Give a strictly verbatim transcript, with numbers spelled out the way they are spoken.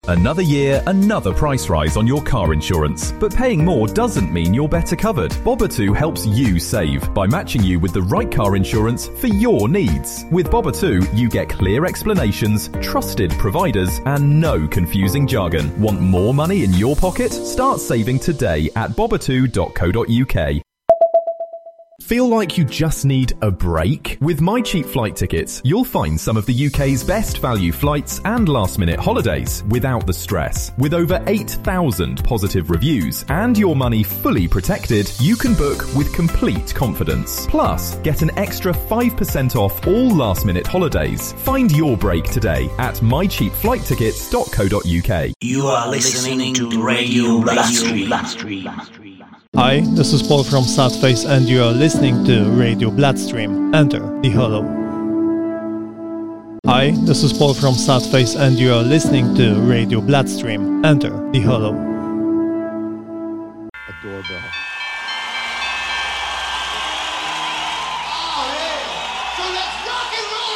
Another year, another price rise on your car insurance. But paying more doesn't mean you're better covered. Boba2 helps you save by matching you with the right car insurance for your needs. With Boba2, you get clear explanations, trusted providers, and no confusing jargon. Want more money in your pocket? Start saving today at boba two dot co dot uk. Feel like you just need a break? With My Cheap Flight Tickets, you'll find some of the U K's best value flights and last-minute holidays without the stress. With over eight thousand positive reviews and your money fully protected, you can book with complete confidence. Plus, get an extra five percent off all last-minute holidays. Find your break today at my cheap flight tickets dot co dot uk. You are listening to Radio Bloodstream. Hi, this is Paul from Sadface and you are listening to Radio Bloodstream. Enter the Hollow. Hi, this is Paul from Sadface and you are listening to Radio Bloodstream. Enter the Hollow. A doorbell. Oh, yeah. So let's rock and roll!